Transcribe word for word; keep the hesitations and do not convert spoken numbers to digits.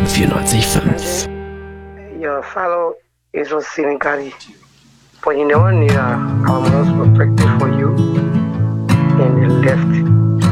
M vierundneunzig Komma fünf. Your fellow is was Senegali. But you know, our most perfect